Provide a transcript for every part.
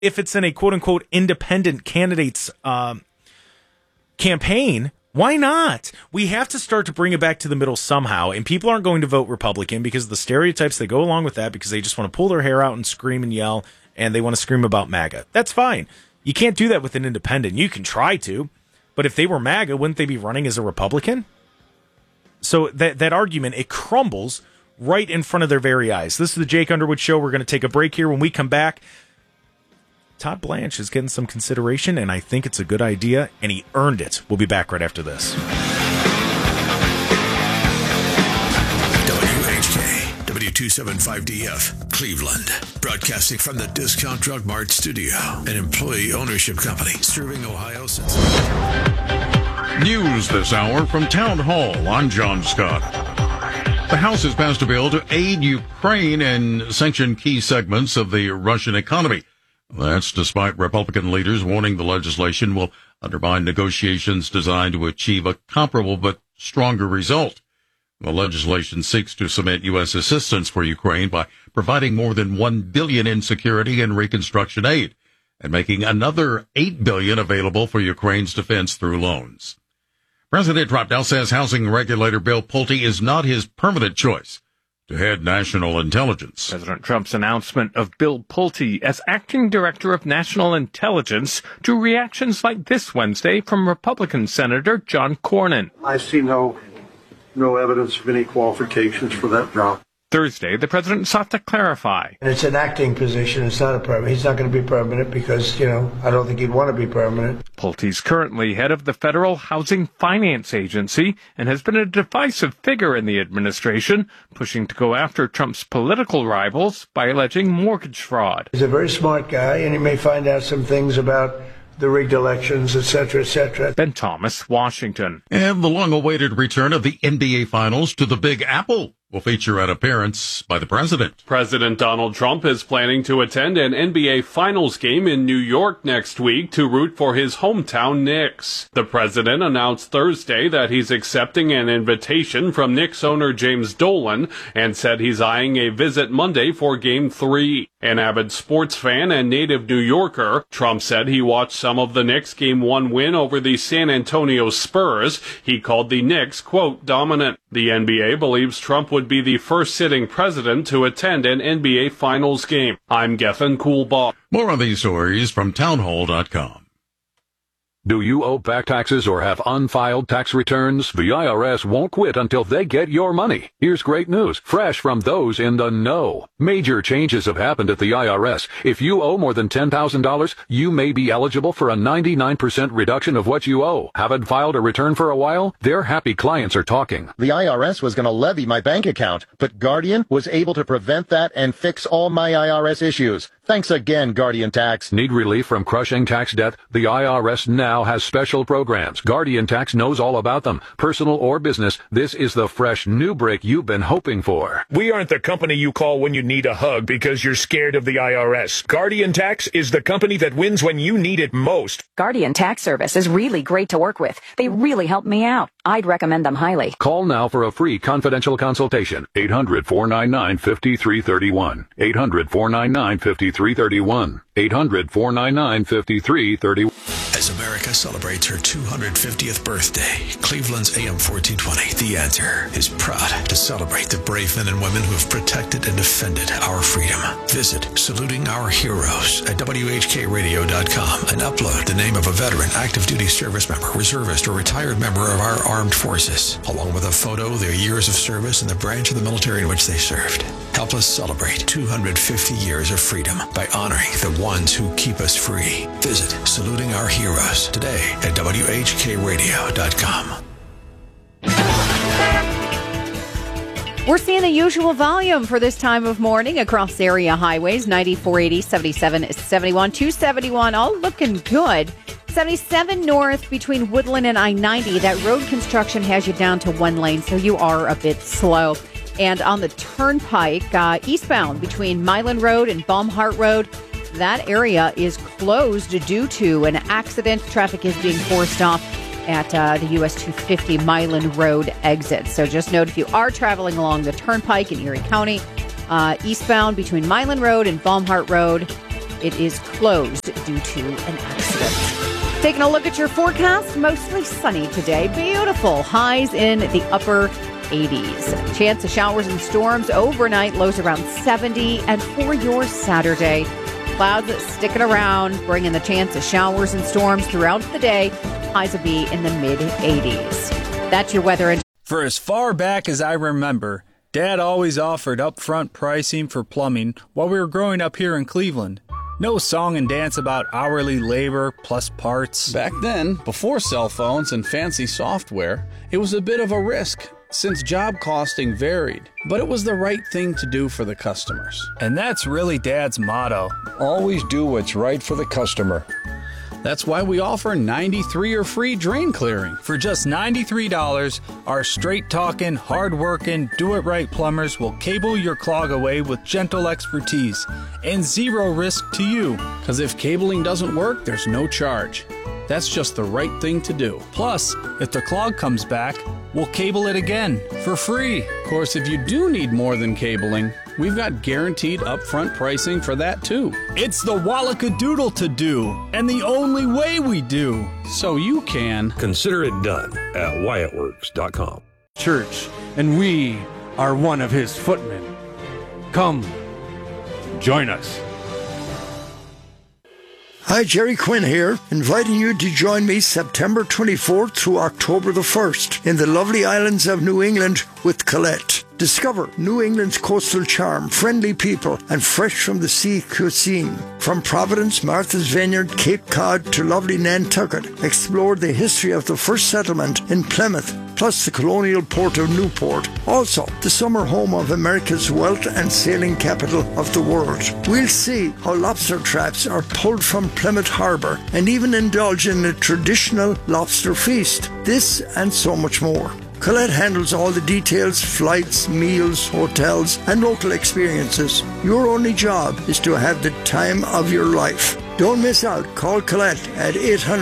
if it's in a quote-unquote independent candidate's campaign, why not? We have to start to bring it back to the middle somehow, and people aren't going to vote Republican because of the stereotypes that go along with that, because they just want to pull their hair out and scream and yell, and they want to scream about MAGA. That's fine. You can't do that with an independent. You can try to, but if they were MAGA, wouldn't they be running as a Republican? So that argument, it crumbles right in front of their very eyes. This is the Jake Underwood Show. We're going to take a break here. When we come back, Todd Blanche is getting some consideration, and I think it's a good idea, and he earned it. We'll be back right after this. WHK, W275DF, Cleveland. Broadcasting from the Discount Drug Mart studio, an employee ownership company serving Ohio since... News this hour from Town Hall. I'm John Scott. The House has passed a bill to aid Ukraine and sanction key segments of the Russian economy. That's despite Republican leaders warning the legislation will undermine negotiations designed to achieve a comparable but stronger result. The legislation seeks to cement U.S. assistance for Ukraine by providing more than $1 billion in security and reconstruction aid and making another $8 billion available for Ukraine's defense through loans. President Trump now says housing regulator Bill Pulte is not his permanent choice to head national intelligence. President Trump's announcement of Bill Pulte as acting director of national intelligence drew reactions like this Wednesday from Republican Senator John Cornyn. I see no evidence of any qualifications for that job. Thursday, the president sought to clarify. And it's an acting position. It's not a permanent. He's not going to be permanent because, I don't think he'd want to be permanent. Pulte's currently head of the Federal Housing Finance Agency and has been a divisive figure in the administration, pushing to go after Trump's political rivals by alleging mortgage fraud. He's a very smart guy, and he may find out some things about the rigged elections, et cetera, et cetera. Ben Thomas, Washington. And the long-awaited return of the NBA Finals to the Big Apple will feature an appearance by the president. President Donald Trump is planning to attend an NBA Finals game in New York next week to root for his hometown Knicks. The president announced Thursday that he's accepting an invitation from Knicks owner James Dolan and said he's eyeing a visit Monday for Game 3. An avid sports fan and native New Yorker, Trump said he watched some of the Knicks' Game 1 win over the San Antonio Spurs. He called the Knicks, quote, dominant. The NBA believes Trump would be the first sitting president to attend an NBA Finals game. I'm Gethin Coolbaugh. More on these stories from townhall.com. Do you owe back taxes or have unfiled tax returns? The IRS won't quit until they get your money. Here's great news, fresh from those in the know. Major changes have happened at the IRS. If you owe more than $10,000, you may be eligible for a 99% reduction of what you owe. Haven't filed a return for a while? Their happy clients are talking. The IRS was going to levy my bank account, but Guardian was able to prevent that and fix all my IRS issues. Thanks again, Guardian Tax. Need relief from crushing tax debt? The IRS now has special programs. Guardian Tax knows all about them. Personal or business, this is the fresh new break you've been hoping for. We aren't the company you call when you need a hug because you're scared of the IRS. Guardian Tax is the company that wins when you need it most. Guardian Tax Service is really great to work with. They really help me out. I'd recommend them highly. Call now for a free confidential consultation. 800-499-5331. 800-499-5331. 800-499-5331. As America celebrates her 250th birthday, Cleveland's AM 1420, The Answer, is proud to celebrate the brave men and women who have protected and defended our freedom. Visit Saluting Our Heroes at WHKRadio.com and upload the name of a veteran, active duty service member, reservist, or retired member of our armed forces, along with a photo, their years of service, and the branch of the military in which they served. Help us celebrate 250 years of freedom by honoring the ones who keep us free. Visit Saluting Our Heroes today at WHKRadio.com. We're seeing the usual volume for this time of morning across area highways. 94, 80, 77, 71, 271, all looking good. 77 north between Woodland and I-90. That road construction has you down to one lane, so you are a bit slow. And on the turnpike, eastbound between Milan Road and Baumhart Road, that area is closed due to an accident. Traffic is being forced off at the US 250 Milan Road exit. So just note if you are traveling along the turnpike in Erie County, eastbound between Milan Road and Baumhart Road, it is closed due to an accident. Taking a look at your forecast, mostly sunny today. Beautiful. Highs in the upper 80s. Chance of showers and storms overnight, lows around 70. And for your Saturday, clouds sticking around, bringing the chance of showers and storms throughout the day. Highs will be in the mid-80s. That's your weather. For as far back as I remember, Dad always offered upfront pricing for plumbing while we were growing up here in Cleveland. No song and dance about hourly labor plus parts. Back then, before cell phones and fancy software, it was a bit of a risk since job costing varied. But it was the right thing to do for the customers. And that's really Dad's motto. Always do what's right for the customer. That's why we offer 93-year free drain clearing. For just $93, our straight-talking, hard-working, do-it-right plumbers will cable your clog away with gentle expertise and zero risk to you. Because if cabling doesn't work, there's no charge. That's just the right thing to do. Plus, if the clog comes back, we'll cable it again for free. Of course, if you do need more than cabling, we've got guaranteed upfront pricing for that too. It's the Wallacadoodle to do, and the only way we do. So you can consider it done at WyattWorks.com. Church, and we are one of his footmen. Come, join us. Hi, Jerry Quinn here, inviting you to join me September 24th through October the 1st in the lovely islands of New England with Colette. Discover New England's coastal charm, friendly people, and fresh from the sea cuisine. From Providence, Martha's Vineyard, Cape Cod to lovely Nantucket, explore the history of the first settlement in Plymouth, plus the colonial port of Newport. Also, the summer home of America's wealth and sailing capital of the world. We'll see how lobster traps are pulled from Plymouth Harbour and even indulge in a traditional lobster feast. This and so much more. Colette handles all the details, flights, meals, hotels, and local experiences. Your only job is to have the time of your life. Don't miss out. Call Colette at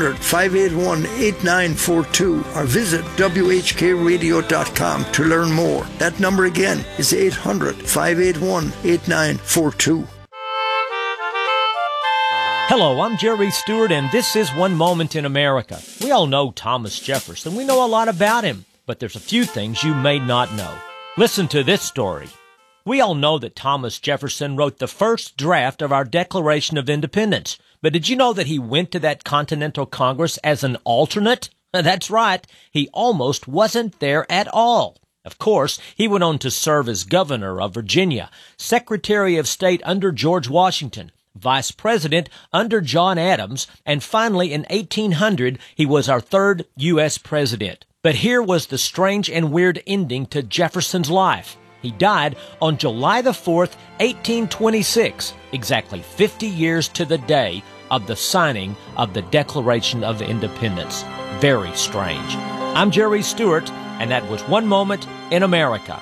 800-581-8942 or visit WHKRadio.com to learn more. That number again is 800-581-8942. Hello, I'm Jerry Stewart, and this is One Moment in America. We all know Thomas Jefferson. We know a lot about him. But there's a few things you may not know. Listen to this story. We all know that Thomas Jefferson wrote the first draft of our Declaration of Independence. But did you know that he went to that Continental Congress as an alternate? That's right. He almost wasn't there at all. Of course, he went on to serve as governor of Virginia, Secretary of State under George Washington, Vice President under John Adams, and finally in 1800, he was our third U.S. President. But here was the strange and weird ending to Jefferson's life. He died on July the 4th, 1826, exactly 50 years to the day of the signing of the Declaration of Independence. Very strange. I'm Jerry Stewart, and that was One Moment in America.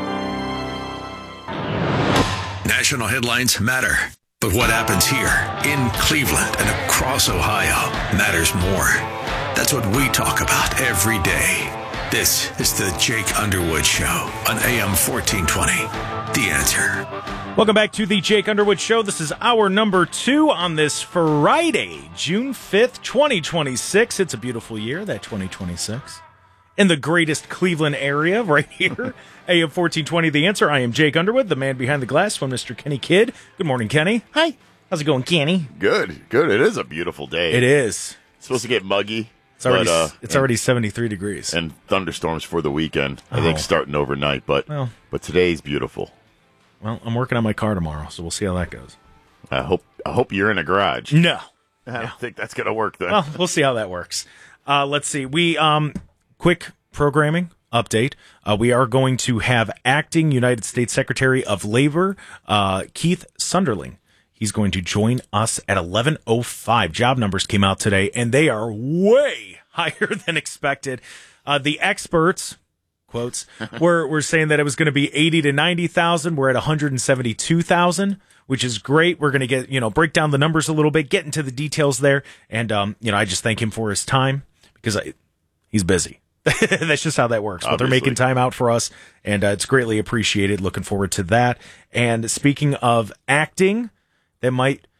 National headlines matter, but what happens here in Cleveland and across Ohio matters more. That's what we talk about every day. This is the Jake Underwood Show on AM 1420. The Answer. Welcome back to the Jake Underwood Show. This is hour number 2 on this Friday, June 5th, 2026. It's a beautiful year, that 2026. In the greatest Cleveland area right here. AM 1420, The Answer. I am Jake Underwood, the man behind the glass, one Mr. Kenny Kidd. Good morning, Kenny. Hi. How's it going, Kenny? Good, good. It is a beautiful day. It is. It's supposed to get muggy. It's already 73 degrees. And thunderstorms for the weekend, I think, starting overnight. But today's beautiful. Well, I'm working on my car tomorrow, so we'll see how that goes. I hope you're in a garage. No. I don't think that's going to work, then. Well, we'll see how that works. Let's see. We quick programming update. We are going to have acting United States Secretary of Labor, Keith Sunderling. He's going to join us at 11:05. Job numbers came out today, and they are way higher than expected. The experts, quotes, were saying that it was going to be 80 to 90,000. We're at 172,000, which is great. We're going to get, break down the numbers a little bit, get into the details there. And, I just thank him for his time because he's busy. That's just how that works. But they're making time out for us, and it's greatly appreciated. Looking forward to that. And speaking of acting, that might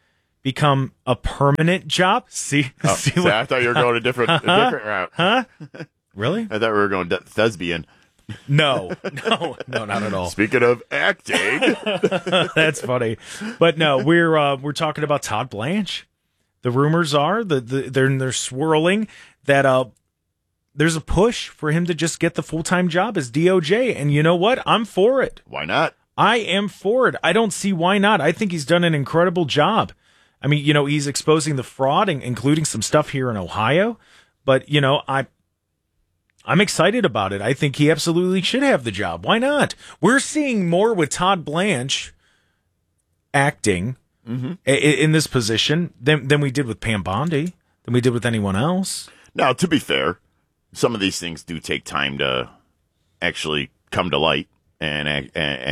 become a permanent job? See, I thought you were going a different route. Huh? Really? I thought we were going thespian. No, not at all. Speaking of acting, that's funny. But no, we're talking about Todd Blanche. The rumors are that they're swirling that there's a push for him to just get the full-time job as DOJ. And you know what? I'm for it. Why not? I am for it. I don't see why not. I think he's done an incredible job. I mean, he's exposing the fraud, including some stuff here in Ohio. But, I'm excited about it. I think he absolutely should have the job. Why not? We're seeing more with Todd Blanche acting in this position than we did with Pam Bondi, than we did with anyone else. Now, to be fair, some of these things do take time to actually come to light and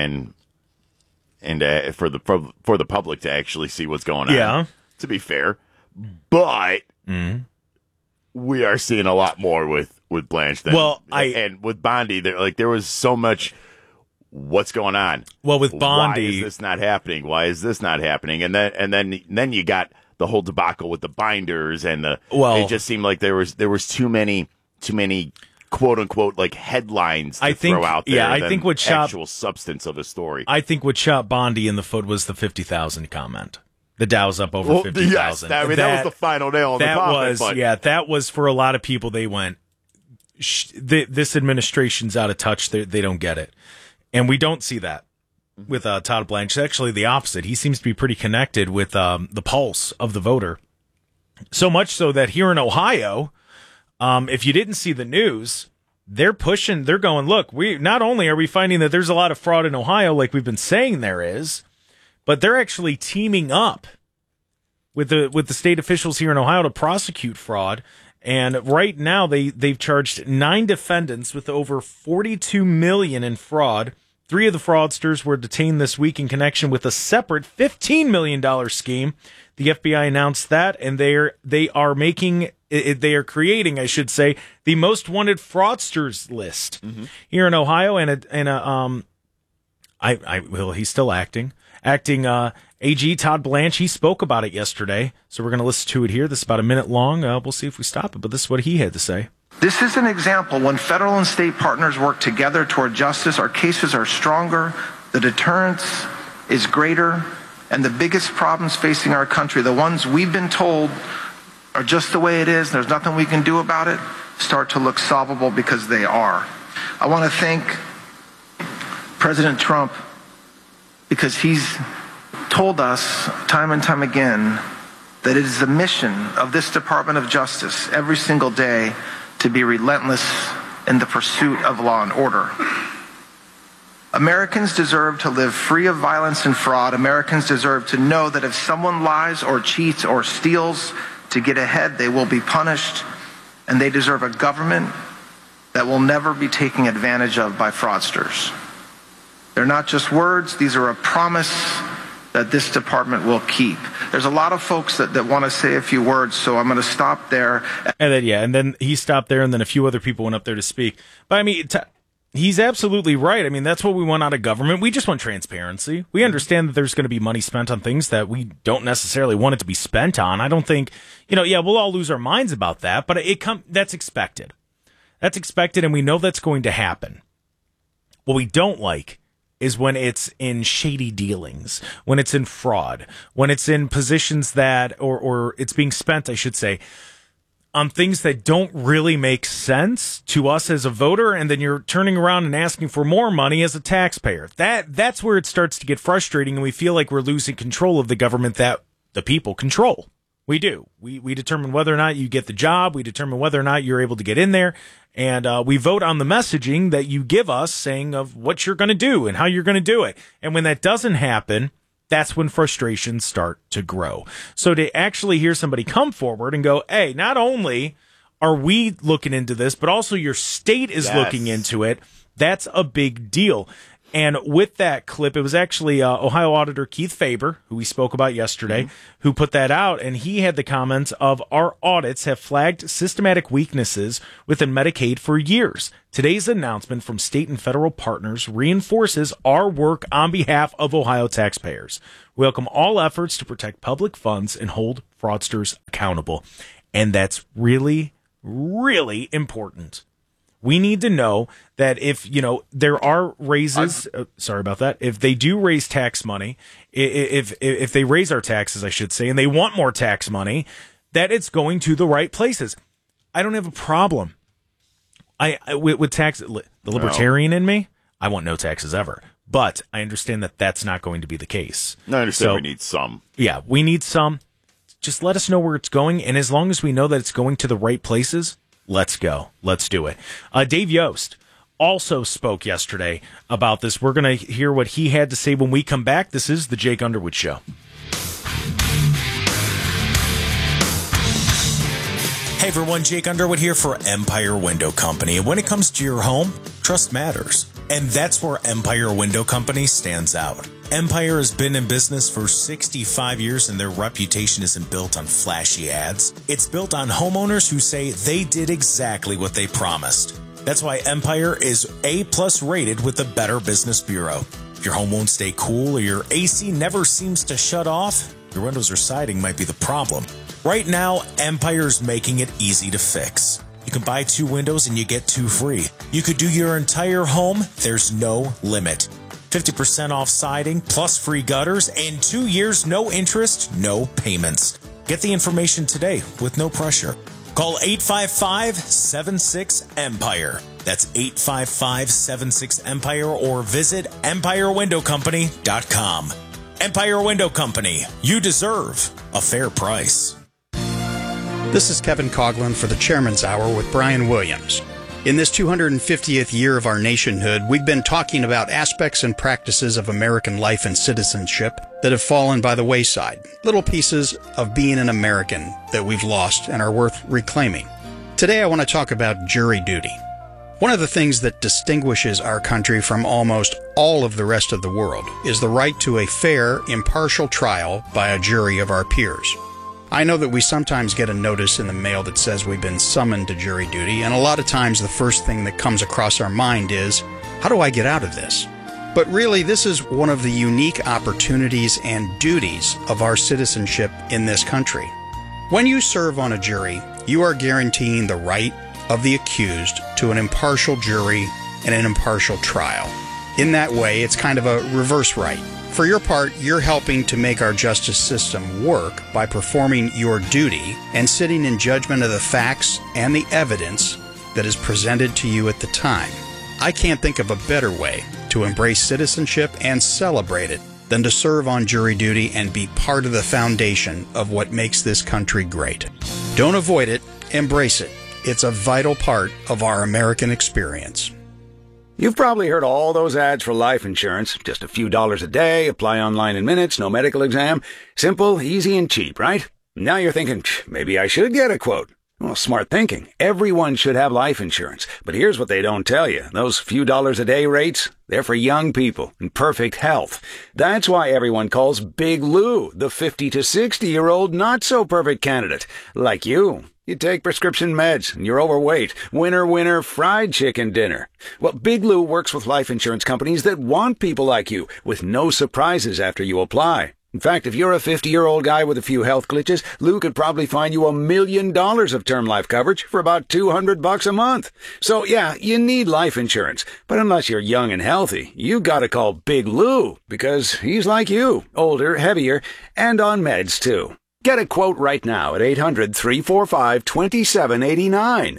for the public to actually see what's going on. Yeah. To be fair, but we are seeing a lot more with Blanche than and with Bondi. There was so much. What's going on? Well, with Bondi, why is this not happening? Why is this not happening? And then you got the whole debacle with the binders and it just seemed like there was too many quote unquote like headlines to throw out there. Yeah, I think what shot actual substance of the story. I think what shot Bondi in the foot was the 50,000 comment. The Dow's up over 50,000. Yes, that was the final nail in the coffin. That was for a lot of people. They went, this administration's out of touch. They don't get it. And we don't see that with Todd Blanche. Actually, the opposite. He seems to be pretty connected with the pulse of the voter. So much so that here in Ohio, if you didn't see the news, they're going, look, not only are we finding that there's a lot of fraud in Ohio, like we've been saying there is, but they're actually teaming up with the state officials here in Ohio to prosecute fraud. And right now they've charged 9 defendants with over $42 million in fraud. 3 of the fraudsters were detained this week in connection with a separate $15 million scheme. The FBI announced that, and they are creating, I should say, the most wanted fraudsters list here in Ohio. He's still acting. AG Todd Blanche, he spoke about it yesterday, so we're going to listen to it here. This is about a minute long. We'll see if we stop it, but this is what he had to say. This is an example when federal and state partners work together toward justice. Our cases are stronger, the deterrence is greater, and the biggest problems facing our country, the ones we've been told are just the way it is, there's nothing we can do about it, start to look solvable because they are. I want to thank President Trump because he's told us time and time again that it is the mission of this Department of Justice every single day to be relentless in the pursuit of law and order. Americans deserve to live free of violence and fraud. Americans deserve to know that if someone lies or cheats or steals to get ahead, they will be punished, and they deserve a government that will never be taken advantage of by fraudsters. They're not just words, these are a promise that this department will keep. There's a lot of folks that want to say a few words, so I'm going to stop there. And then he stopped there, and then a few other people went up there to speak. But I mean, he's absolutely right. I mean, that's what we want out of government. We just want transparency. We understand that there's going to be money spent on things that we don't necessarily want it to be spent on. I don't think, we'll all lose our minds about that, but that's expected. That's expected, and we know that's going to happen. What we don't like is when it's in shady dealings, when it's in fraud, when it's in positions that, or it's being spent, I should say, on things that don't really make sense to us as a voter, and then you're turning around and asking for more money as a taxpayer. That's where it starts to get frustrating, and we feel like we're losing control of the government that the people control. We do. We determine whether or not you get the job. We determine whether or not you're able to get in there. And we vote on the messaging that you give us saying of what you're going to do and how you're going to do it. And when that doesn't happen, that's when frustrations start to grow. So to actually hear somebody come forward and go, hey, not only are we looking into this, but also your state is looking into it, that's a big deal. And with that clip, it was actually Ohio Auditor Keith Faber, who we spoke about yesterday, who put that out. And he had the comments of, our audits have flagged systematic weaknesses within Medicaid for years. Today's announcement from state and federal partners reinforces our work on behalf of Ohio taxpayers. We welcome all efforts to protect public funds and hold fraudsters accountable. And that's really, really important. We need to know that if, there are raises, sorry about that, if they do raise tax money, if they raise our taxes, I should say, and they want more tax money, that it's going to the right places. I don't have a problem. With tax, the libertarian in me, I want no taxes ever. But I understand that that's not going to be the case. No, I understand we need some. Yeah, we need some. Just let us know where it's going. And as long as we know that it's going to the right places, let's go. Let's do it. Dave Yost also spoke yesterday about this. We're going to hear what he had to say when we come back. This is the Jake Underwood Show. Hey everyone, Jake Underwood here for Empire Window Company. And when it comes to your home, trust matters. And that's where Empire Window Company stands out. Empire has been in business for 65 years and their reputation isn't built on flashy ads. It's built on homeowners who say they did exactly what they promised. That's why Empire is A+ rated with the Better Business Bureau. If your home won't stay cool or your AC never seems to shut off, your windows or siding might be the problem. Right now, Empire's making it easy to fix. You can buy 2 windows and you get 2 free. You could do your entire home, there's no limit. 50% off siding, plus free gutters, and 2 years, no interest, no payments. Get the information today with no pressure. Call 855-76-EMPIRE. That's 855-76-EMPIRE or visit EmpireWindowCompany.com. Empire Window Company. You deserve a fair price. This is Kevin Coughlin for the Chairman's Hour with Brian Williams. In this 250th year of our nationhood, we've been talking about aspects and practices of American life and citizenship that have fallen by the wayside, little pieces of being an American that we've lost and are worth reclaiming. Today I want to talk about jury duty. One of the things that distinguishes our country from almost all of the rest of the world is the right to a fair, impartial trial by a jury of our peers. I know that we sometimes get a notice in the mail that says we've been summoned to jury duty, and a lot of times the first thing that comes across our mind is, how do I get out of this? But really, this is one of the unique opportunities and duties of our citizenship in this country. When you serve on a jury, you are guaranteeing the right of the accused to an impartial jury and an impartial trial. In that way, it's kind of a reverse right. For your part, you're helping to make our justice system work by performing your duty and sitting in judgment of the facts and the evidence that is presented to you at the time. I can't think of a better way to embrace citizenship and celebrate it than to serve on jury duty and be part of the foundation of what makes this country great. Don't avoid it, embrace it. It's a vital part of our American experience. You've probably heard all those ads for life insurance. Just a few dollars a day, apply online in minutes, no medical exam. Simple, easy, and cheap, right? Now you're thinking, maybe I should get a quote. Well, smart thinking. Everyone should have life insurance. But here's what they don't tell you. Those few dollars a day rates, they're for young people in perfect health. That's why everyone calls Big Lou the 50 to 60-year-old not-so-perfect candidate. Like you. You take prescription meds, and you're overweight. Winner, winner, fried chicken dinner. Well, Big Lou works with life insurance companies that want people like you, with no surprises after you apply. In fact, if you're a 50-year-old guy with a few health glitches, Lou could probably find you $1 million of term life coverage for about $200 a month. So, yeah, you need life insurance. But unless you're young and healthy, you gotta call Big Lou, because he's like you, older, heavier, and on meds, too. Get a quote right now at 800-345-2789,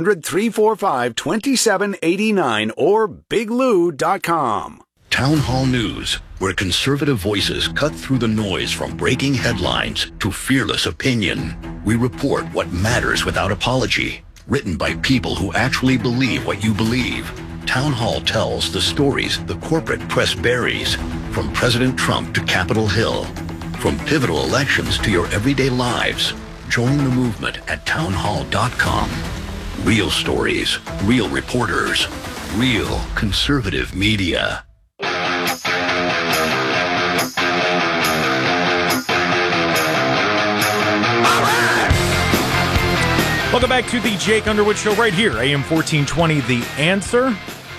800-345-2789, or biglou.com. Town Hall News, where conservative voices cut through the noise from breaking headlines to fearless opinion. We report what matters without apology, written by people who actually believe what you believe. Town Hall tells the stories the corporate press buries, from President Trump to Capitol Hill. From pivotal elections to your everyday lives, join the movement at townhall.com. Real stories, real reporters, real conservative media. Welcome back to the Jake Underwood Show right here, AM 1420, The Answer.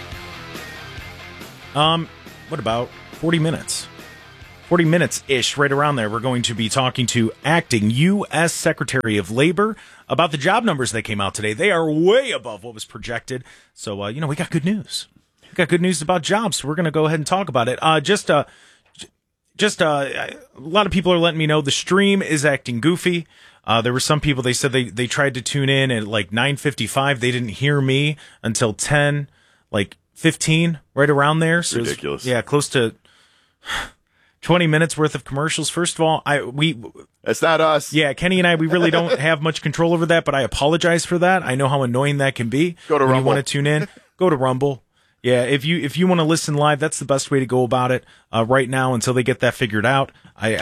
What about 40 minutes? 40 minutes-ish, right around there, we're going to be talking to acting U.S. Secretary of Labor about the job numbers that came out today. They are way above what was projected. So, we got good news. We got good news about jobs, so we're going to go ahead and talk about it. A lot of people are letting me know the stream is acting goofy. There were some people, they said they tried to tune in at like 9:55. They didn't hear me until 10:15, right around there. So ridiculous. Close to 20 minutes worth of commercials. First of all, that's not us. Yeah, Kenny and I, we really don't have much control over that, but I apologize for that. I know how annoying that can be. Go to when Rumble. You want to tune in, go to Rumble. Yeah, if you want to listen live, that's the best way to go about it right now until they get that figured out.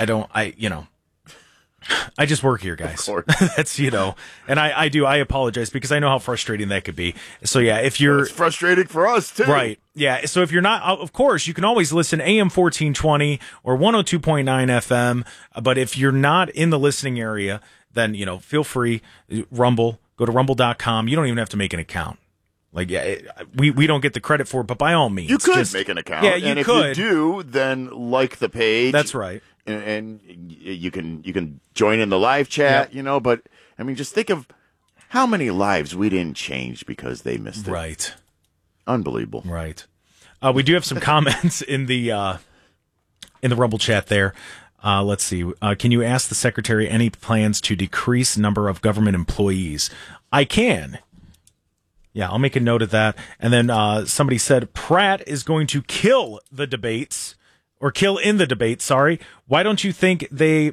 I just work here, guys. That's, and I apologize because I know how frustrating that could be. So yeah, if you're... It's frustrating for us too. Right. Yeah. So if you're not, of course, you can always listen AM 1420 or 102.9 FM. But if you're not in the listening area, then, feel free, Rumble, go to rumble.com. You don't even have to make an account. We don't get the credit for it, but by all means. You could make an account. Yeah, you could. If you do, then like the page. That's right. And you can join in the live chat, but I mean, just think of how many lives we didn't change because they missed it. Right. Unbelievable. Right. We do have some comments in the Rumble chat there. Let's see. Can you ask the secretary any plans to decrease number of government employees? I can. Yeah, I'll make a note of that. And then somebody said Pratt is going to kill the debates. Or kill in the debate, sorry. Why don't you think they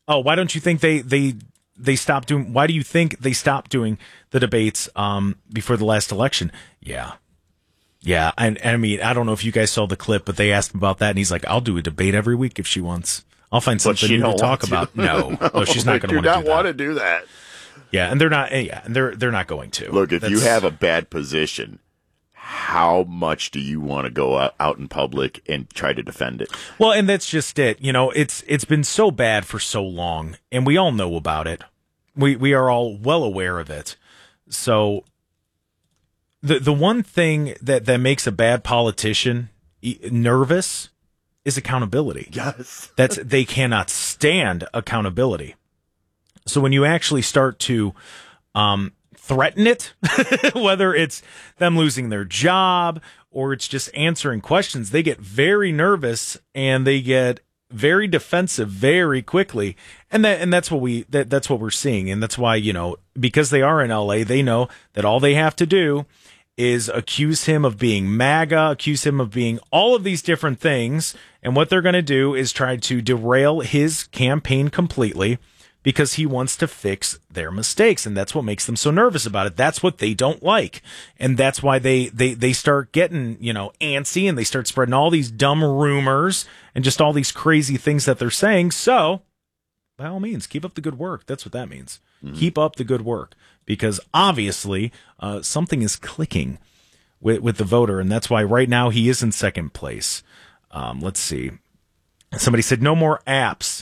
stopped doing, why do you think they stopped doing the debates before the last election? Yeah. Yeah, and I mean, I don't know if you guys saw the clip, but they asked him about that, and he's like, I'll do a debate every week if she wants. I'll find something new to talk about. No, she's not going to want to do that. Do not want to do that. Yeah, and they're not, they're not going to. Look, if you have a bad position, how much do you want to go out in public and try to defend it? Well, and that's just it. It's been so bad for so long, and we all know about it. We are all well aware of it. So the one thing that makes a bad politician nervous is accountability. Yes. They cannot stand accountability. So when you actually start to threaten it, whether it's them losing their job or it's just answering questions, they get very nervous and they get very defensive very quickly. And that's what that's what we're seeing. And that's why, because they are in LA, they know that all they have to do is accuse him of being MAGA, accuse him of being all of these different things. And what they're going to do is try to derail his campaign completely, because he wants to fix their mistakes, and that's what makes them so nervous about it. That's what they don't like, and that's why they start getting antsy, and they start spreading all these dumb rumors and just all these crazy things that they're saying. So, by all means, keep up the good work. That's what that means. Mm-hmm. Keep up the good work, because obviously something is clicking with the voter, and that's why right now he is in second place. Let's see. Somebody said no more apps.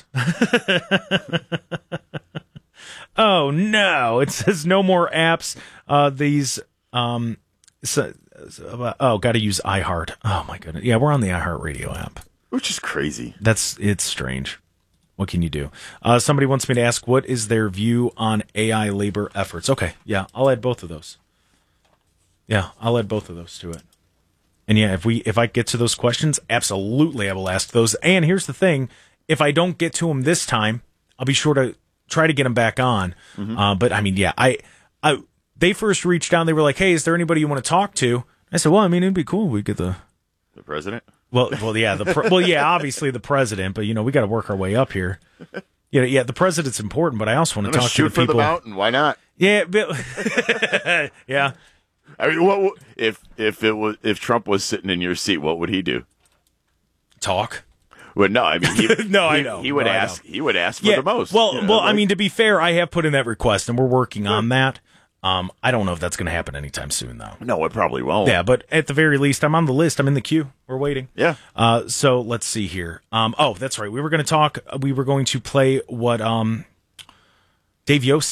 Oh no! It says no more apps. Got to use iHeart. Oh my goodness! Yeah, we're on the iHeart Radio app, which is crazy. It's strange. What can you do? Somebody wants me to ask what is their view on AI labor efforts. Okay, yeah, I'll add both of those. Yeah, I'll add both of those to it. And yeah, if I get to those questions, absolutely I will ask those. And here's the thing. If I don't get to them this time, I'll be sure to try to get them back on. Mm-hmm. But I mean, yeah, they first reached out and they were like, hey, is there anybody you want to talk to? I said, well, I mean, it'd be cool. We get the president. Well, yeah, obviously the president, but we got to work our way up here. Yeah, the president's important, but I also want to talk to the people. Shoot for the mountain. Why not? Yeah. Yeah. I mean, if Trump was sitting in your seat, what would he do? Talk. Well, no, I mean, I know. He would ask for the most. Well, I mean, to be fair, I have put in that request, and we're working on that. I don't know if that's going to happen anytime soon, though. No, it probably won't. Yeah, but at the very least, I'm on the list. I'm in the queue. We're waiting. Yeah. So let's see here. That's right. We were going to play what Dave Yost said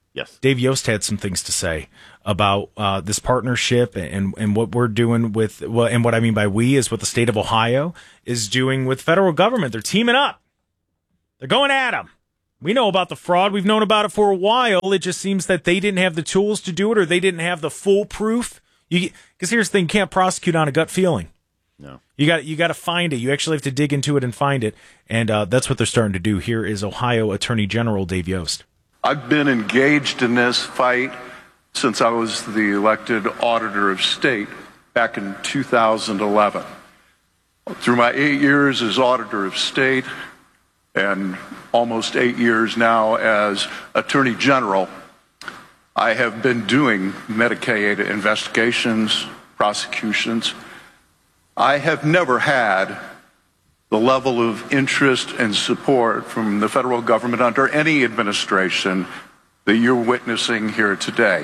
Yes. Dave Yost had some things to say about this partnership and what we're doing with, well, and what I mean by we is what the state of Ohio is doing with federal government. They're teaming up. They're going at them. We know about the fraud. We've known about it for a while. It just seems that they didn't have the tools to do it, or they didn't have the foolproof. Because here's the thing, you can't prosecute on a gut feeling. No. You got to find it. You actually have to dig into it and find it. And that's what they're starting to do. Here is Ohio Attorney General Dave Yost. I've been engaged in this fight since I was the elected Auditor of State back in 2011. Through my 8 years as Auditor of State and almost 8 years now as Attorney General, I have been doing Medicaid investigations, prosecutions. I have never had the level of interest and support from the federal government under any administration that you're witnessing here today.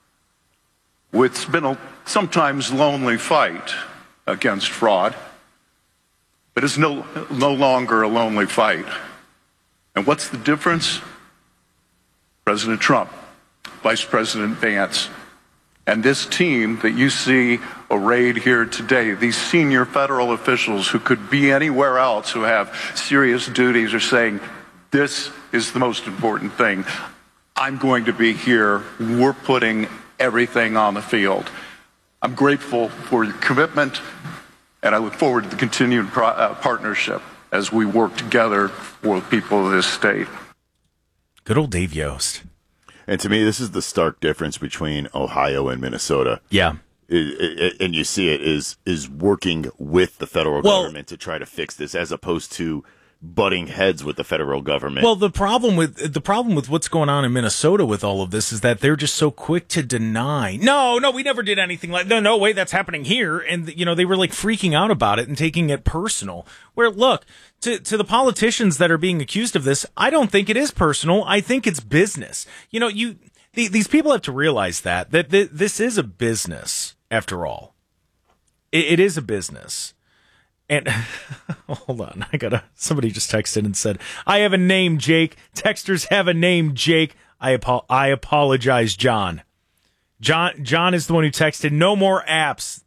It's been a sometimes lonely fight against fraud, but it's no longer a lonely fight. And what's the difference? President Trump, Vice President Vance, and this team that you see arrayed here today, these senior federal officials who could be anywhere else, who have serious duties, are saying, this is the most important thing. I'm going to be here. We're putting everything on the field. I'm grateful for your commitment, and I look forward to the continued partnership as we work together for the people of this state. Good old Dave Yost. And to me, this is the stark difference between Ohio and Minnesota. Yeah. And you see it is working with the federal government to try to fix this, as opposed to butting heads with the federal government. Well, the problem with what's going on in Minnesota with all of this is that they're just so quick to deny. No, we never did anything like that. No way, that's happening here. And they were like freaking out about it and taking it personal. Where look, to the politicians that are being accused of this, I don't think it is personal. I think it's business. These people have to realize that this is a business after all. It is a business. And hold on, somebody just texted and said, I have a name, Jake. Texters have a name, Jake. I apologize, John. John is the one who texted, no more apps.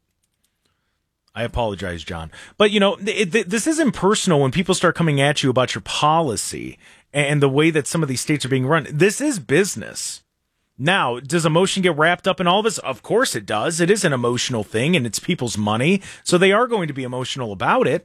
I apologize, John. But, this isn't personal when people start coming at you about your policy and the way that some of these states are being run. This is business. Now, does emotion get wrapped up in all of this? Of course it does. It is an emotional thing, and it's people's money, so they are going to be emotional about it.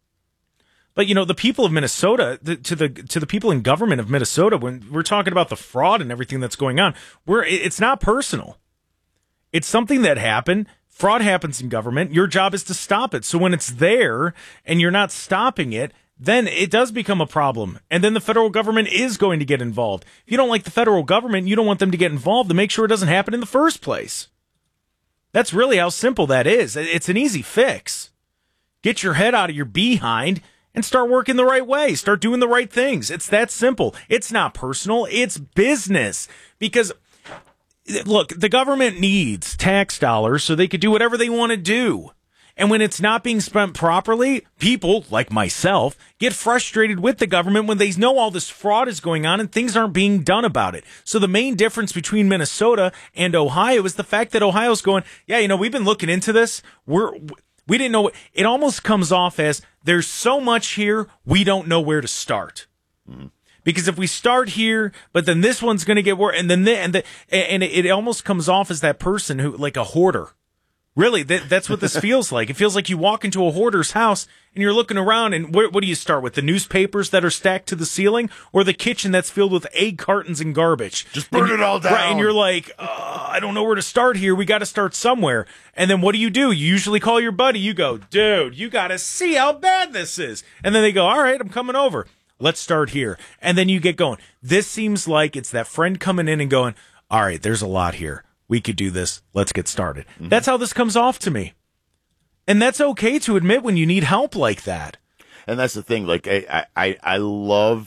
But, the people of Minnesota, to the people in government of Minnesota, when we're talking about the fraud and everything that's going on, it's not personal. It's something that happened. Fraud happens in government. Your job is to stop it. So when it's there and you're not stopping it, then it does become a problem. And then the federal government is going to get involved. If you don't like the federal government, you don't want them to get involved to make sure it doesn't happen in the first place. That's really how simple that is. It's an easy fix. Get your head out of your behind and start working the right way. Start doing the right things. It's that simple. It's not personal. It's business. Because, look, the government needs tax dollars so they could do whatever they want to do. And when it's not being spent properly, people, like myself, get frustrated with the government when they know all this fraud is going on and things aren't being done about it. So the main difference between Minnesota and Ohio is the fact that Ohio's going, yeah, we've been looking into this. We didn't know. It almost comes off as there's so much here, we don't know where to start. Mm-hmm. Because if we start here, but then this one's going to get worse, and then it almost comes off as that person who, like a hoarder. Really, that's what this feels like. It feels like you walk into a hoarder's house and you're looking around, and what do you start with? The newspapers that are stacked to the ceiling, or the kitchen that's filled with egg cartons and garbage? Just burn it all down. Right, and you're like, I don't know where to start here. We got to start somewhere. And then what do? You usually call your buddy. You go, dude, you got to see how bad this is. And then they go, all right, I'm coming over. Let's start here. And then you get going. This seems like it's that friend coming in and going, all right, there's a lot here. We could do this. Let's get started. Mm-hmm. That's how this comes off to me. And that's okay to admit when you need help like that. And that's the thing. Like, I love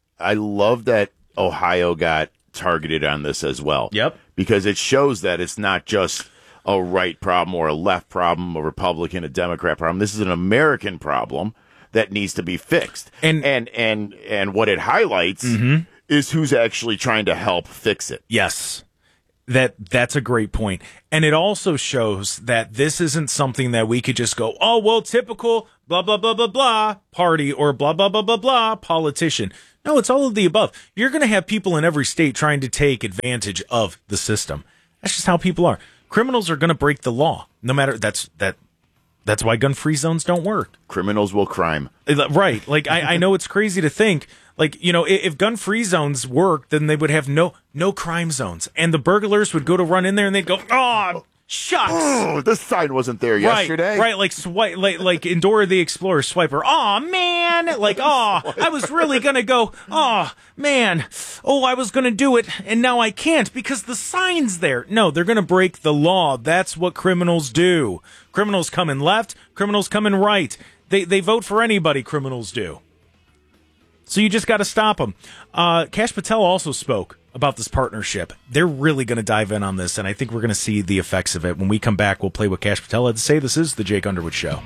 that Ohio got targeted on this as well. Yep. Because it shows that it's not just a right problem or a left problem, a Republican, a Democrat problem. This is an American problem that needs to be fixed. And what it highlights is who's actually trying to help fix it. Yes. That's a great point. And it also shows that this isn't something that we could just go, oh, well, typical blah, blah, blah, blah, blah party or blah, blah, blah, blah, blah politician. No, it's all of the above. You're going to have people in every state trying to take advantage of the system. That's just how people are. Criminals are going to break the law. No matter that's why gun-free zones don't work. Criminals will crime. Right. Like, I know it's crazy to think, like, you know, if gun-free zones work, then they would have no crime zones. And the burglars would go to run in there and they'd go, oh, shucks. Oh, this sign wasn't there yesterday. Right, like swipe, like in Dora the Explorer swiper. Oh, man. Like, oh, I was really going to go, oh, man. Oh, I was going to do it, and now I can't because the sign's there. No, they're going to break the law. That's what criminals do. Criminals come in left, criminals come in right. They vote for anybody, criminals do. So you just got to stop them. Kash Patel also spoke about this partnership. They're really going to dive in on this, and I think we're going to see the effects of it. When we come back, we'll play what Kash Patel had to say. This is The Jake Underwood Show.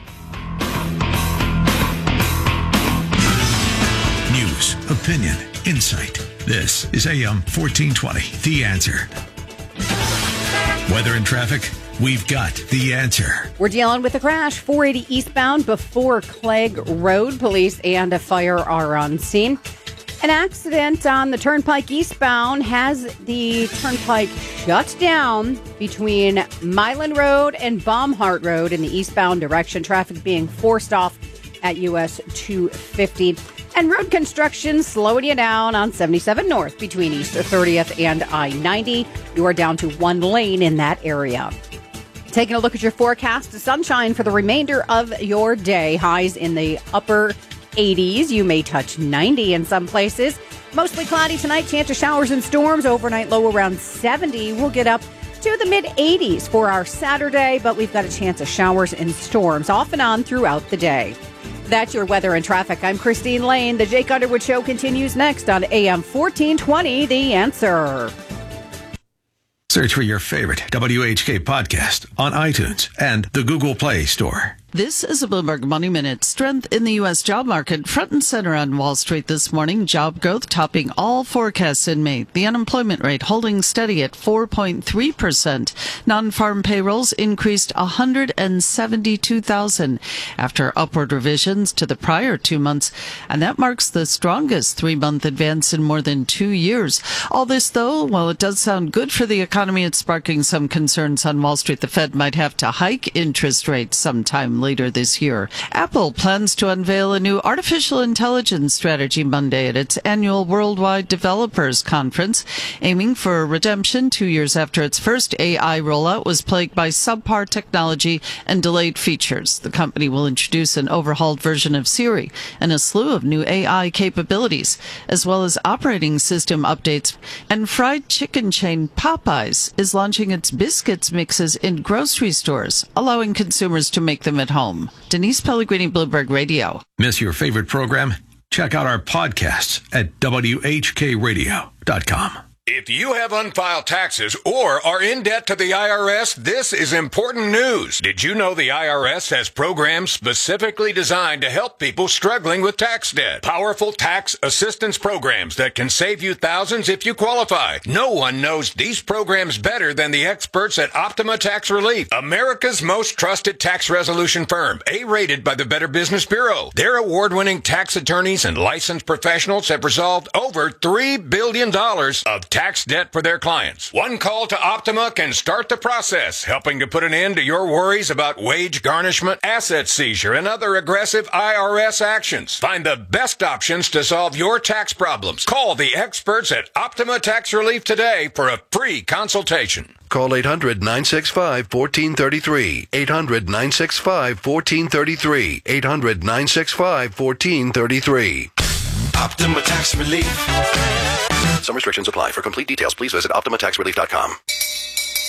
News, opinion, insight. This is AM 1420, The Answer. Weather and traffic, we've got the answer. We're dealing with a crash, 480 eastbound before Clegg Road. Police and a fire are on scene. An accident on the Turnpike eastbound has the Turnpike shut down between Milan Road and Baumhart Road in the eastbound direction. Traffic being forced off at US 250. And road construction slowing you down on 77 North between East 30th and I-90. You are down to one lane in that area. Taking a look at your forecast, sunshine for the remainder of your day. Highs in the upper 80s. You may touch 90 in some places. Mostly cloudy tonight. Chance of showers and storms. Overnight low around 70. We'll get up to the mid-80s for our Saturday, but we've got a chance of showers and storms off and on throughout the day. That's your weather and traffic. I'm Christine Lane. The Jake Underwood Show continues next on AM 1420, The Answer. Search for your favorite WHK podcast on iTunes and the Google Play Store. This is a Bloomberg Money Minute. Strength in the U.S. job market front and center on Wall Street this morning. Job growth topping all forecasts in May. The unemployment rate holding steady at 4.3%. Non-farm payrolls increased 172,000 after upward revisions to the prior 2 months. And that marks the strongest 3-month advance in more than 2 years. All this, though, while it does sound good for the economy, it's sparking some concerns on Wall Street. The Fed might have to hike interest rates sometime later this year. Apple plans to unveil a new artificial intelligence strategy Monday at its annual Worldwide Developers Conference, aiming for a redemption 2 years after its first AI rollout was plagued by subpar technology and delayed features. The company will introduce an overhauled version of Siri and a slew of new AI capabilities, as well as operating system updates. And fried chicken chain Popeyes is launching its biscuits mixes in grocery stores, allowing consumers to make them at home. Denise Pellegrini, Bloomberg Radio. Miss your favorite program? Check out our podcasts at WHKRadio.com. If you have unfiled taxes or are in debt to the IRS, this is important news. Did you know the IRS has programs specifically designed to help people struggling with tax debt? Powerful tax assistance programs that can save you thousands if you qualify. No one knows these programs better than the experts at Optima Tax Relief, America's most trusted tax resolution firm, A-rated by the Better Business Bureau. Their award-winning tax attorneys and licensed professionals have resolved over $3 billion of tax debt for their clients. One call to Optima can start the process, helping to put an end to your worries about wage garnishment, asset seizure, and other aggressive IRS actions. Find the best options to solve your tax problems. Call the experts at Optima Tax Relief today for a free consultation. Call 800-965-1433. 800-965-1433. 800-965-1433. Optima Tax Relief. Some restrictions apply. For complete details, please visit OptimaTaxRelief.com.